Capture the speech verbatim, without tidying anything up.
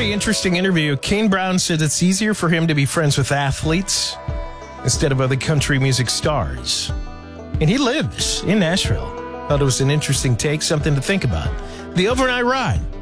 very interesting interview. Kane Brown said it's easier for him to be friends with athletes instead of other country music stars. And he lives in Nashville. Thought it was an interesting take, something to think about. The Overnight Ride